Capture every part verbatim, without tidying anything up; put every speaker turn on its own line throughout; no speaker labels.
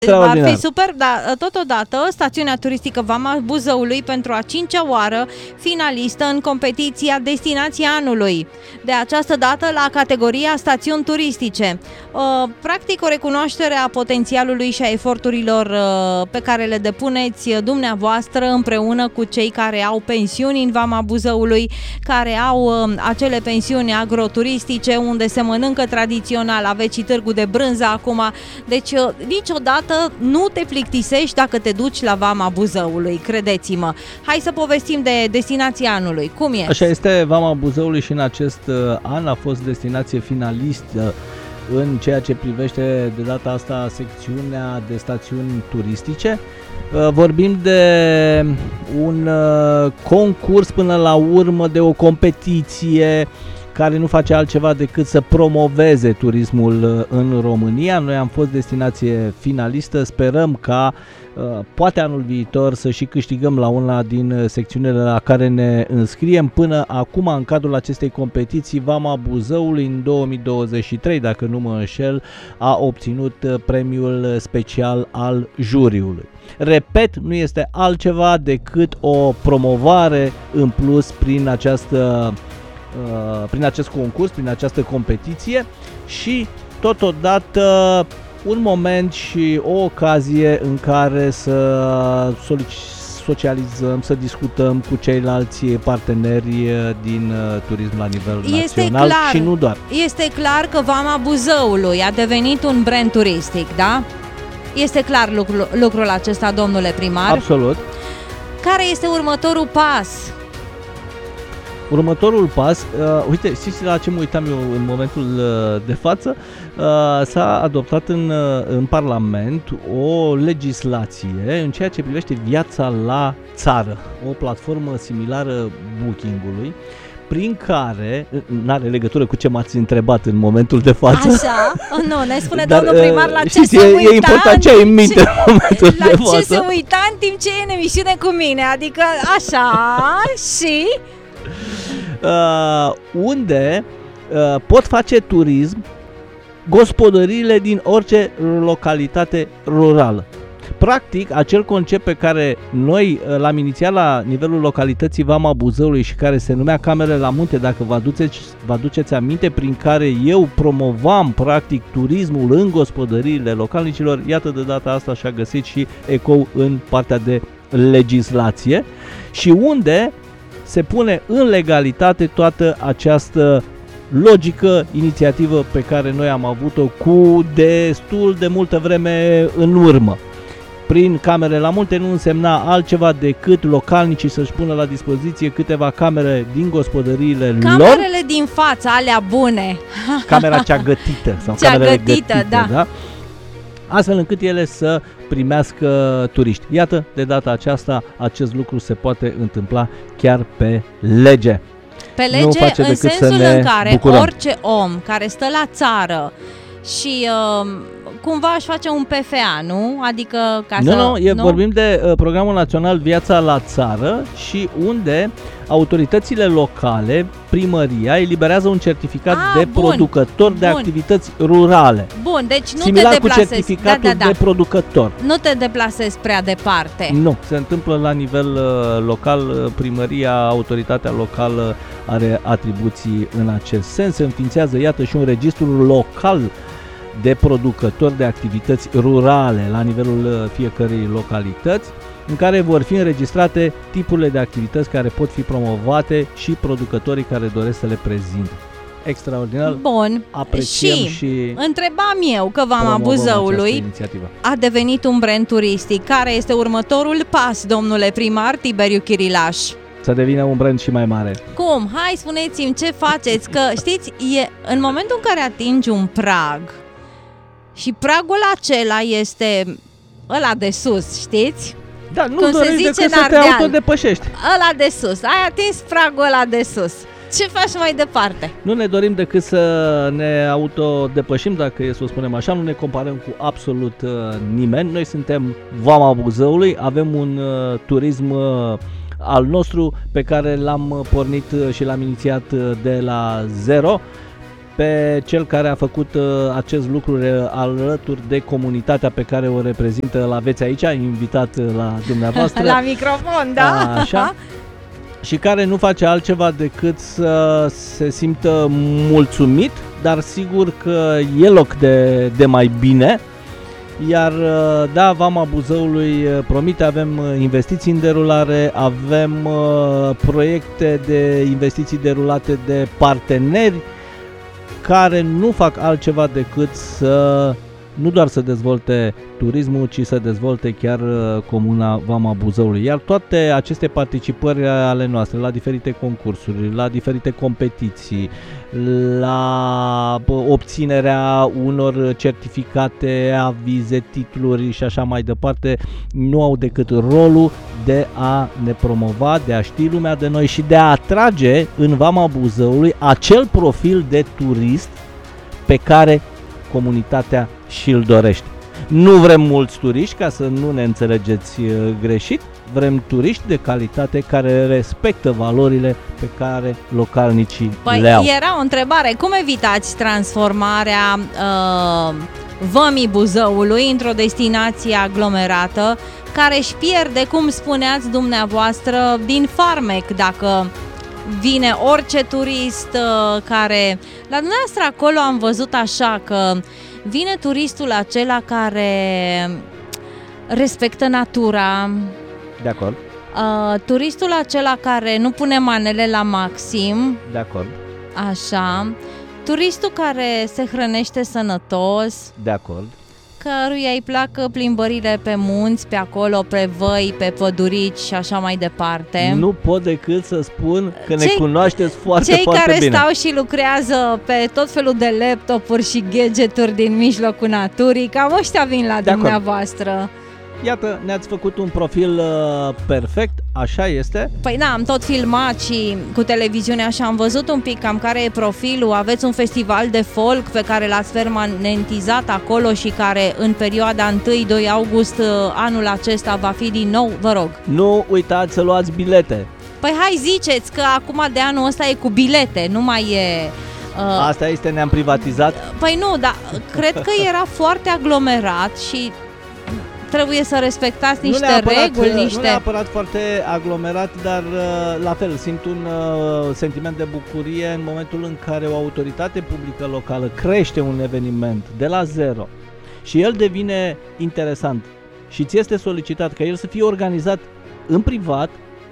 Va fi super, dar totodată stațiunea turistică Vama Buzăului pentru a cincea oară finalistă în competiția Destinația Anului. De această dată la categoria stațiuni turistice. Practic o recunoaștere a potențialului și a eforturilor pe care le depuneți dumneavoastră împreună cu cei care au pensiuni în Vama Buzăului, care au acele pensiuni agroturistice unde se mănâncă tradițional, aveți și târgul de brânză acum, deci niciodată nu te plictisești dacă te duci la Vama Buzăului, credeți-mă. Hai să povestim de Destinația Anului. Cum e?
Așa este, Vama Buzăului și în acest an a fost destinație finalistă în ceea ce privește de data asta secțiunea de stațiuni turistice. Vorbim de un concurs până la urmă, de o competiție care nu face altceva decât să promoveze turismul în România. Noi am fost destinație finalistă, sperăm ca poate anul viitor să și câștigăm la una din secțiunile la care ne înscriem. Până acum, în cadrul acestei competiții, Vama Buzăului în două mii douăzeci și trei, dacă nu mă înșel, a obținut premiul special al juriului. Repet, nu este altceva decât o promovare în plus prin această prin acest concurs, prin această competiție și totodată un moment și o ocazie în care să socializăm, să discutăm cu ceilalți parteneri din turism la nivel
este
național
clar,
și nu doar.
Este clar că Vama Buzăului a devenit un brand turistic, da? Este clar lucrul, lucrul acesta, domnule primar?
Absolut.
Care este următorul pas?
Următorul pas, uh, uite, știți la ce mă uitam eu în momentul uh, de față? Uh, s-a adoptat în, uh, în Parlament o legislație în ceea ce privește viața la țară, o platformă similară Booking-ului, prin care, n-are legătură cu ce m-ați întrebat în momentul de față.
Așa? Oh, nu, ne spune
Dar,
domnul primar la ce
știți,
se
e,
uita
e important ce ai în minte în momentul
la
de
ce
față.
se uita în timp ce e în emisiune cu mine, adică așa și...
Uh, unde uh, pot face turism gospodăriile din orice localitate rurală. Practic, acel concept pe care noi l-am inițiat la nivelul localității Vama Buzăului și care se numea Camere la Munte, dacă vă aduceți, vă aduceți aminte, prin care eu promovam practic turismul în gospodăriile localnicilor, iată de data asta și-a găsit și ecou în partea de legislație și unde se pune în legalitate toată această logică inițiativă pe care noi am avut-o cu destul de multă vreme în urmă. Prin camere la munte nu însemna altceva decât localnicii să-și pună la dispoziție câteva camere din gospodăriile
Camerele
lor.
Camerele din față, alea bune.
Camera cea gătită. Sau
cea
camerele
gătită,
gătite,
da.
da? Astfel încât ele să primească turiști. Iată, de data aceasta, acest lucru se poate întâmpla chiar pe lege.
Pe lege, în sensul în care
bucurăm.
Orice om care stă la țară și uh, cumva își face un P F A, nu? Adică ca
nu,
să...
Nu, e,
nu,
vorbim de uh, Programul Național Viața la Țară și unde autoritățile locale, primăria, eliberează un certificat
A,
de
bun,
producător de
bun.
activități rurale.
Bun, deci nu
Similar
te
cu
deplasezi.
certificatul
da, da, da.
de producător.
Nu te deplasezi prea departe.
Nu, se întâmplă la nivel uh, local, primăria, autoritatea locală are atribuții în acest sens. Se înființează, iată, și un registru local de producători de activități rurale la nivelul fiecărei localități, în care vor fi înregistrate tipurile de activități care pot fi promovate și producătorii care doresc să le prezinte. Extraordinar.
Bun.
Apreciem și, și
întrebam eu că Vama Buzăului a devenit un brand turistic. Care este următorul pas, domnule primar Tiberiu Chirilaș?
Să devină un brand și mai mare.
Cum? Hai, spuneți-mi ce faceți, că știți, e, în momentul în care atingi un prag și pragul acela este ăla de sus, știți?
Da, nu
Cum
dorești decât să te autodepășești.
Ăla de sus, ai atins pragul ăla de sus. Ce faci mai departe?
Nu ne dorim decât să ne autodepășim, dacă e să o spunem așa, nu ne comparăm cu absolut uh, nimeni. Noi suntem Vama Buzăului, avem un uh, turism uh, al nostru pe care l-am pornit și l-am inițiat de la zero. pe cel care a făcut uh, acest lucru alături de comunitatea pe care o reprezintă, l-aveți aici, invitat la dumneavoastră.
La microfon, da.
Așa. Și care nu face altceva decât să se simtă mulțumit, dar sigur că e loc de, de mai bine. Iar da, Vama Buzăului promite, avem investiții în derulare, avem uh, proiecte de investiții derulate de parteneri care nu fac altceva decât să nu doar să dezvolte turismul, ci să dezvolte chiar comuna Vama Buzăului. Iar toate aceste participări ale noastre la diferite concursuri, la diferite competiții, la obținerea unor certificate, avize, titluri și așa mai departe, nu au decât rolul de a ne promova, de a ști lumea de noi și de a atrage în Vama Buzăului acel profil de turist pe care comunitatea și-l dorește. Nu vrem mulți turiști, ca să nu ne înțelegeți greșit, vrem turiști de calitate care respectă valorile pe care localnicii
păi,
le au.
Era o întrebare, cum evitați transformarea uh, Vămii Buzăului într-o destinație aglomerată care își pierde, cum spuneați dumneavoastră, din farmec dacă vine orice turist uh, care... La dumneavoastră acolo am văzut așa că vine turistul acela care respectă natura.
De acord.
Uh, turistul acela care nu pune manele la maxim.
De acord.
Așa. Turistul care se hrănește sănătos.
De acord.
Căruia îi plac plimbările pe munți, pe acolo, pe văi, pe pădurici și așa mai departe.
Nu pot decât să spun că
cei,
ne cunoașteți foarte,
cei
foarte
bine. Cei
bine.
care stau și lucrează pe tot felul de laptopuri și gadgeturi din mijlocul naturii, cam ăștia vin la
de
dumneavoastră.
Acord. Iată, ne-ați făcut un profil uh, perfect, așa este.
Păi da, am tot filmat și cu televiziunea și am văzut un pic cam care e profilul. Aveți un festival de folk pe care l-ați permanentizat acolo și care în perioada unu doi august uh, anul acesta va fi din nou, vă rog.
Nu uitați să luați bilete.
Păi hai ziceți că acum de anul ăsta e cu bilete, nu mai e...
Uh, Asta este, ne-am privatizat.
Păi nu, dar cred că era foarte aglomerat și... trebuie să respectați niște
nu
reguli, niște...
Nu neapărat foarte aglomerat, dar la fel, simt un uh, sentiment de bucurie în momentul în care o autoritate publică locală crește un eveniment de la zero și el devine interesant și ți este solicitat ca el să fie organizat în privat,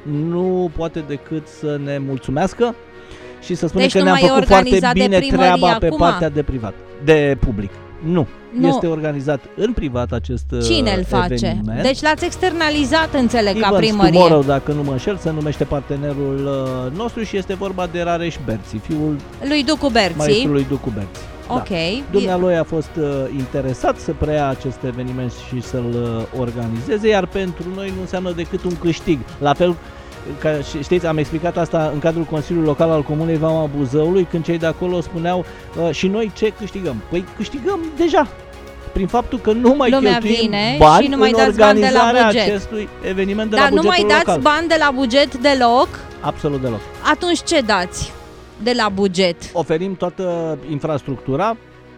nu poate decât să ne mulțumească și să spunem
deci
că ne-am făcut foarte bine treaba
acum.
Pe partea de privat, de public. Nu.
Nu.
Este organizat în privat acest
Cine îl face?
eveniment.
Deci l-ați externalizat, înțeleg,
Events
ca primărie.
Tomorrow, dacă nu mă înșel, se numește partenerul uh, nostru și este vorba de Rareș Berți, fiul
lui Ducu Berți.
maestrului Ducu Berți.
Ok.
Da. Dumnealui a fost uh, interesat să preia acest eveniment și să-l uh, organizeze, iar pentru noi nu înseamnă decât un câștig. La fel, ca, știți, am explicat asta în cadrul Consiliului Local al Comunei Vama Buzăului, când cei de acolo spuneau uh, și noi ce câștigăm? Păi câștigăm deja prin faptul că nu mai
Lumea
cheltuim
vine
bani
și nu mai
în
dați bani de la
organizarea
buget.
acestui eveniment de
Dar
la bugetul
nu mai dați
local.
bani de la buget deloc?
Absolut deloc.
Atunci ce dați de la buget?
Oferim toată infrastructura,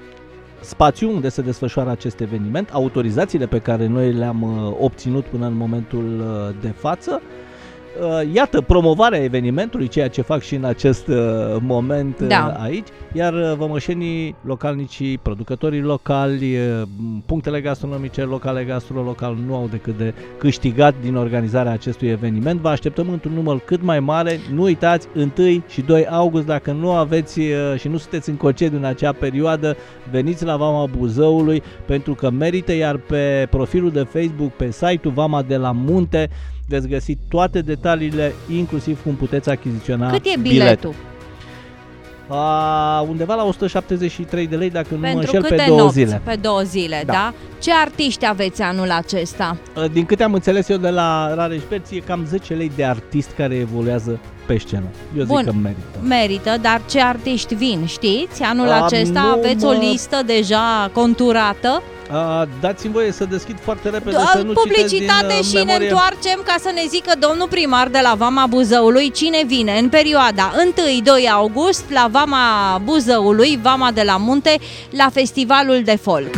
spațiul unde se desfășoară acest eveniment, autorizațiile pe care noi le-am uh, obținut până în momentul uh, de față. Uh, iată, promovarea evenimentului, ceea ce fac și în acest uh, moment uh,
da.
aici, iar uh, vămășenii, localnicii, producătorii locali, uh, punctele gastronomice locale, gastrolocal nu au decât de câștigat din organizarea acestui eveniment. Vă așteptăm într-un număr cât mai mare. Nu uitați, unu și doi august, dacă nu aveți uh, și nu sunteți în concediu în acea perioadă, veniți la Vama Buzăului pentru că merită, iar pe profilul de Facebook, pe site-ul Vama de la Munte, veți găsi toate detaliile, inclusiv cum puteți achiziționa
Cât e
biletul.
biletul?
A, undeva la o sută șaptezeci și trei de lei, dacă
Pentru
nu mă înșel,
câte
pe două
nopți?
zile.
Pe două zile, da. da? Ce artiști aveți anul acesta?
Din câte am înțeles eu de la Rareș Berți, e cam zece lei de artist care evoluează pe scenă. Eu
Bun,
zic că merită.
Merită, dar ce artiști vin, știți? Anul
A,
acesta
nu
aveți
mă...
o listă deja conturată?
A, dați-mi voie să deschid foarte repede,
Do-
să nu
publicitate
citesc din
și
memorie.
ne întoarcem ca să ne zică domnul primar de la Vama Buzăului cine vine în perioada unu-doi august la Vama Buzăului, Vama de la Munte, la festivalul de folk.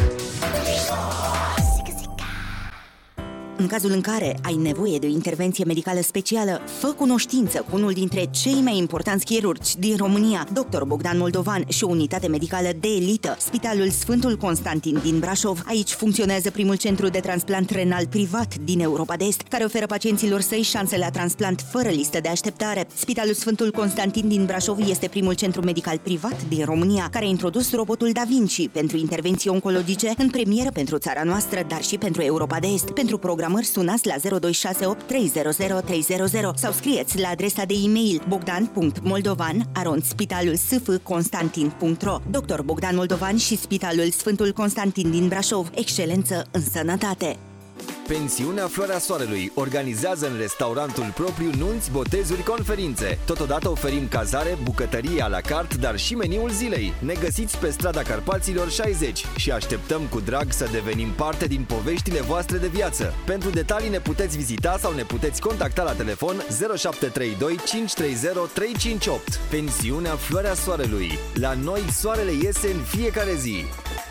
În cazul în care ai nevoie de o intervenție medicală specială, fă cunoștință cu unul dintre cei mai importanți chirurgi din România, doctor Bogdan Moldovan și o unitate medicală de elită, Spitalul Sfântul Constantin din Brașov. Aici funcționează primul centru de transplant renal privat din Europa de Est, care oferă pacienților săi șanse la transplant fără listă de așteptare. Spitalul Sfântul Constantin din Brașov este primul centru medical privat din România, care a introdus robotul Da Vinci pentru intervenții oncologice în premieră pentru țara noastră, dar și pentru Europa de Est. Pentru programări sunați la zero doi șase opt trei zero zero trei zero zero sau scrieți la adresa de e-mail bogdan punct moldovan arond spitalul s f constantin punct ro. doctor Bogdan Moldovan și Spitalul Sfântul Constantin din Brașov. Excelență în sănătate!
Pensiunea Floarea Soarelui organizează în restaurantul propriu nunți, botezuri, conferințe. Totodată oferim cazare, bucătărie à la carte, dar și meniul zilei. Ne găsiți pe strada Carpaților șaizeci și așteptăm cu drag să devenim parte din poveștile voastre de viață. Pentru detalii ne puteți vizita sau ne puteți contacta la telefon zero șapte trei doi cinci trei zero trei cinci opt. Pensiunea Floarea Soarelui. La noi soarele iese în fiecare zi.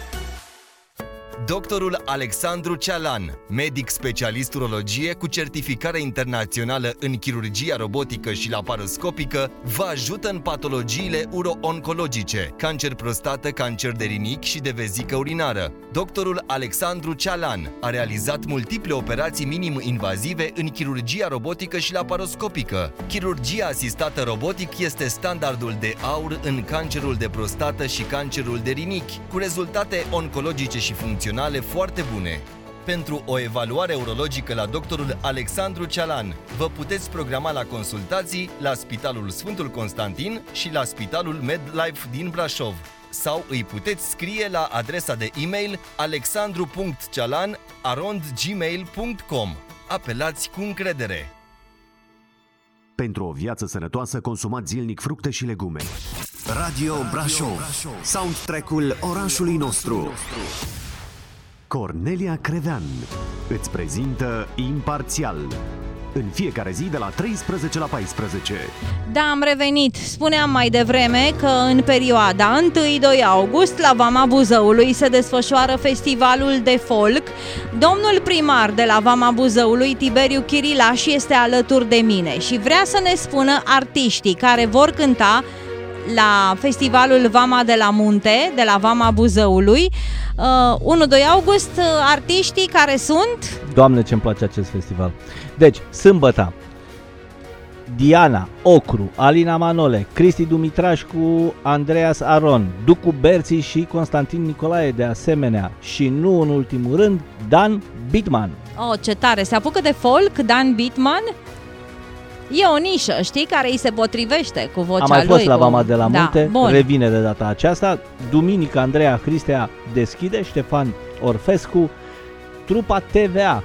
Doctorul Alexandru Cealan, medic specialist urologie cu certificare internațională în chirurgia robotică și laparoscopică, vă ajută în patologiile uro-oncologice, cancer prostată, cancer de rinichi și de vezică urinară. Doctorul Alexandru Cealan a realizat multiple operații minim-invazive în chirurgia robotică și laparoscopică. Chirurgia asistată robotic este standardul de aur în cancerul de prostată și cancerul de rinichi, cu rezultate oncologice și funcționale foarte bune. Pentru o evaluare urologică la doctorul Alexandru Cealan, vă puteți programa la consultații la Spitalul Sfântul Constantin și la Spitalul MedLife din Brașov. Sau îi puteți scrie la adresa de e-mail alexandru punct cealan arond gmail punct com. Apelați cu încredere!
Pentru o viață sănătoasă, consumați zilnic fructe și legume. Radio Brașov, soundtrack-ul orașului nostru. Cornelia Crevean îți prezintă Imparțial, în fiecare zi de la treisprezece la paisprezece.
Da, am revenit. Spuneam mai devreme că în perioada unu-doi august la Vama Buzăului se desfășoară festivalul de folk. Domnul primar de la Vama Buzăului, Tiberiu Chirilaș, este alături de mine și vrea să ne spună artiștii care vor cânta la festivalul Vama de la Munte, de la Vama Buzăului. uh, unu-doi august, uh, artiștii care sunt...
Doamne, ce-mi place acest festival. Deci, sâmbătă, Diana Ocru, Alina Manole, Cristi Dumitrașcu, Andreas Aron, Ducu Berții și Constantin Nicolae de asemenea. Și nu în ultimul rând, Dan Bitman.
Oh, ce tare! Se apucă de folk, Dan Bitman? E o nișă, știi, care îi se potrivește cu vocea lui.
Am mai fost
lui,
la
cu...
Vama de la Munte,
da,
revine de data aceasta. Duminică, Andreea Cristea deschide, Ștefan Orfescu, trupa T V A.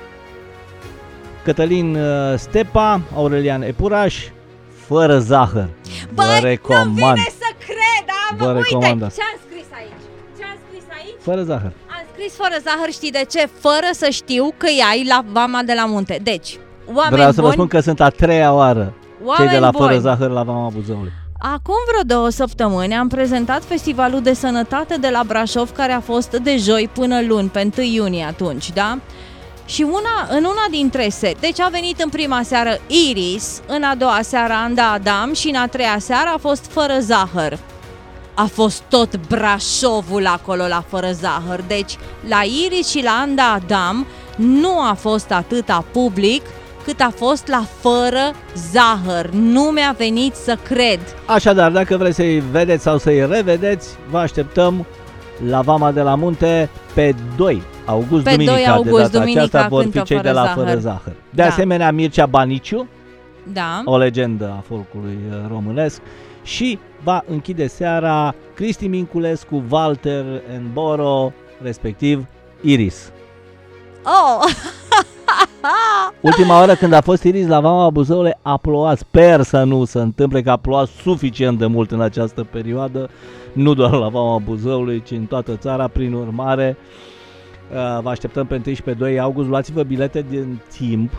Cătălin Stepa, Aurelian Epuraș, fără zahăr.
Băi,
vă recomand.
nu vine să cred, da?
Vă
Uite,
recomand.
ce-am scris aici? Ce-am scris aici?
Fără zahăr.
Am scris fără zahăr, știi de ce? Fără să știu că e ai la Vama de la Munte. Deci, oameni
Vreau să
buni,
vă spun că sunt a treia oară
oameni
cei de la
buni.
Fără Zahăr la Vama Buzăului.
Acum vreo două săptămâni am prezentat Festivalul de Sănătate de la Brașov, care a fost de joi până luni, pe întâi iunie atunci, da? Și una, în una dintre seri, deci a venit în prima seară Iris, în a doua seară Anda Adam și în a treia seară a fost Fără Zahăr. A fost tot Brașovul acolo la Fără Zahăr, deci la Iris și la Anda Adam nu a fost atâta public cât a fost la Fără Zahăr. Nu mi-a venit să cred.
Așadar, dacă vreți să-i vedeți sau să-i revedeți, vă așteptăm la Vama de la Munte pe doi august,
Pe
duminica.
doi august,
de data
duminica,
aceasta vor fi
cântă
cei
Fără
de la
Zahăr.
Fără Zahăr. De
Da.
asemenea, Mircea Baniciu,
Da.
o legendă a folcului românesc, și va închide seara Cristi Minculescu, Walter Enboro, respectiv Iris.
Oh!
Ultima oară când a fost Iris la Vama Buzăului a plouat. Sper să nu se întâmple, că a plouat suficient de mult în această perioadă, nu doar la Vama Buzăului, ci în toată țara. Prin urmare, Vă așteptăm pe întâi și pe doi august. Luați-vă bilete din timp.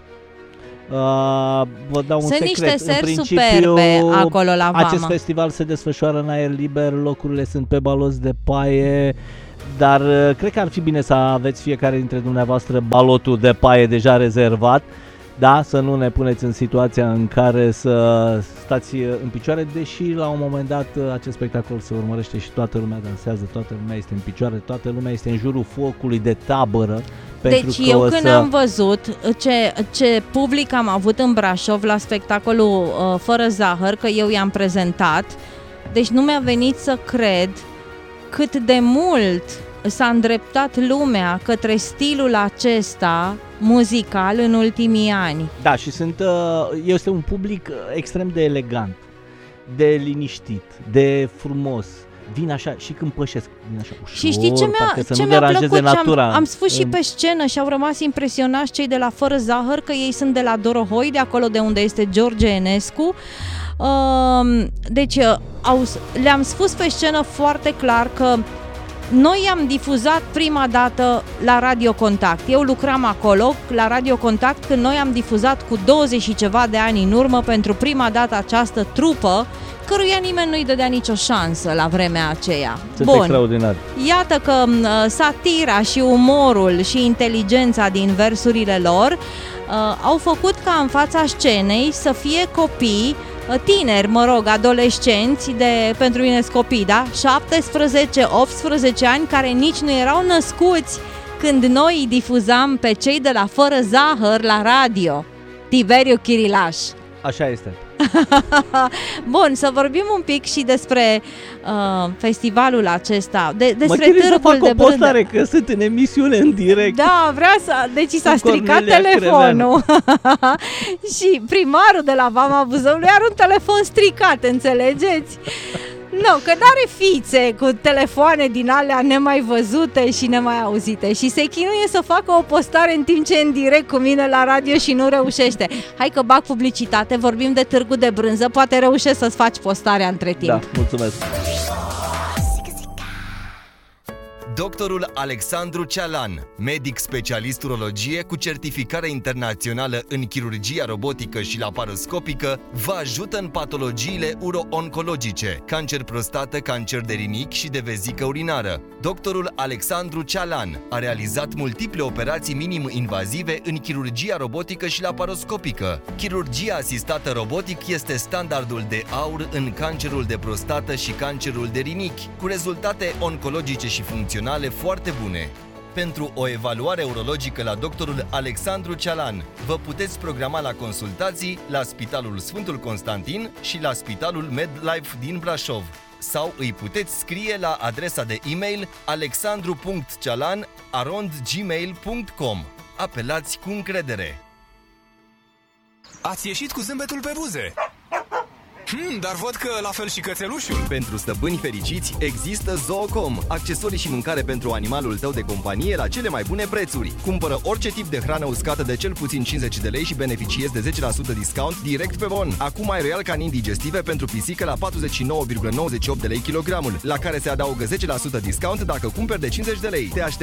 Vă dau un
Sunt
secret.
niște seri
în principiu,
superbe acolo la Vama.
Acest festival se desfășoară în aer liber, locurile sunt pe baloți de paie, dar cred că ar fi bine să aveți fiecare dintre dumneavoastră balotul de paie deja rezervat. Da, să nu ne puneți în situația în care să stați în picioare, deși la un moment dat acest spectacol se urmărește și toată lumea dansează, toată lumea este în picioare, toată lumea este în jurul focului de tabără.
Deci eu când să... am văzut ce, ce public am avut în Brașov la spectacolul uh, Fără Zahăr, că eu i-am prezentat, deci nu mi-a venit să cred cât de mult s-a îndreptat lumea către stilul acesta muzical în ultimii ani.
Da, și sunt, este un public extrem de elegant, de liniștit, de frumos. Vin așa și când pășesc, vin așa ușor,
și știi ce mi-a,
să
ce
nu
mi-a
deranjeze
plăcut?
natura.
Am, am spus și pe scenă și au rămas impresionați cei de la Fără Zahăr, că ei sunt de la Dorohoi, de acolo de unde este George Enescu. Uh, deci au, le-am spus pe scenă foarte clar că noi am difuzat prima dată la Radio Contact. Eu lucram acolo la Radio Contact când noi am difuzat cu douăzeci și ceva de ani în urmă pentru prima dată această trupă, căruia nimeni nu-i dădea nicio șansă la vremea aceea.
Sunt
Bun.
Extraordinar.
Iată că uh, satira și umorul și inteligența din versurile lor uh, au făcut ca în fața scenei să fie copii tineri, mă rog, adolescenți, de, pentru mine copii, da? șaptesprezece optsprezece ani, care nici nu erau născuți când noi îi difuzam pe cei de la Fără Zahăr la radio. Tiberiu Chirilaș.
Așa este.
Bun, să vorbim un pic și despre uh, festivalul acesta, de, despre
târgul
târgul
de brânză. Mă postare că sunt în emisiune în direct.
Da, vrea să... Deci i s-a stricat telefonul. Și primarul de la Vama Buzăului are un telefon stricat, înțelegeți? Nu, că n-are fițe cu telefoane din alea nemai văzute și nemai auzite și se chinuie să facă o postare în timp ce e în direct cu mine la radio și nu reușește. Hai că bag publicitate, vorbim de târgul de brânză, poate reușești să-ți faci postarea între timp.
Da, mulțumesc.
Doctorul Alexandru Cealan, medic specialist urologie cu certificare internațională în chirurgia robotică și laparoscopică, vă ajută în patologiile uro-oncologice, cancer prostată, cancer de rinichi și de vezică urinară. Doctorul Alexandru Cealan a realizat multiple operații minim-invazive în chirurgia robotică și laparoscopică. Chirurgia asistată robotic este standardul de aur în cancerul de prostată și cancerul de rinichi, cu rezultate oncologice și funcționale foarte bune. Pentru o evaluare urologică la doctorul Alexandru Cealan, vă puteți programa la consultații la Spitalul Sfântul Constantin și la Spitalul MedLife din Brașov. Sau îi puteți scrie la adresa de e-mail alexandru punct cealan arond gmail punct com. Apelați cu încredere!
Ați ieșit cu zâmbetul pe buze! Hmm, dar văd că la fel și cățelușul.
Pentru stăpâni fericiți există Zoocom, accesorii și mâncare pentru animalul tău de companie la cele mai bune prețuri. Cumpără orice tip de hrană uscată de cel puțin cincizeci de lei și beneficiezi de zece la sută discount direct pe bon. Acum ai Royal Canin digestive pentru pisică la patruzeci și nouă virgulă nouăzeci și opt de lei kilogramul, la care se adaugă zece la sută discount dacă cumperi de cincizeci de lei. Te aștept